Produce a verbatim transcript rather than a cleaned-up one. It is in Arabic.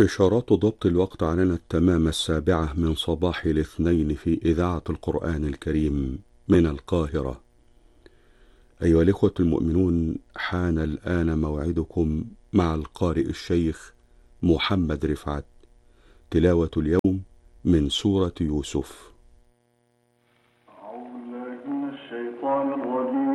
إشارات ضبط الوقت علينا التمام السابعة من صباح الاثنين في إذاعة القرآن الكريم من القاهرة. أيها الإخوة المؤمنون، حان الآن موعدكم مع القارئ الشيخ محمد رفعت. تلاوة اليوم من سورة يوسف. أعوذ بالله من الشيطان الرجيم.